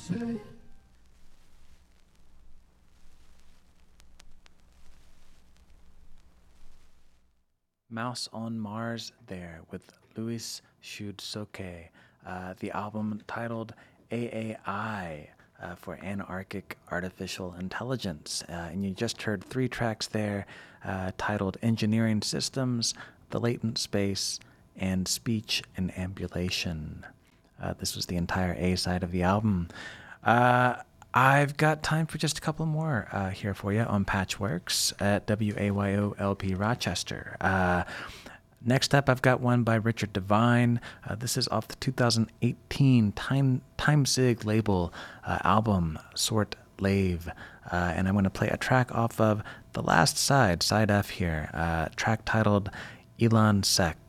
Mouse on Mars there with Luis Shudsoke, the album titled AAI for Anarchic Artificial Intelligence. And you just heard three tracks there titled Engineering Systems, The Latent Space, and Speech and Ambulation. This was the entire A side of the album. I've got time for just a couple more here for you on Patchworks at WAYO-LP Rochester. Next up, I've got one by Richard Devine. This is off the 2018 Time Sig label album, Sort Lave. And I'm going to play a track off of the last side, side F here, track titled Elon Sec.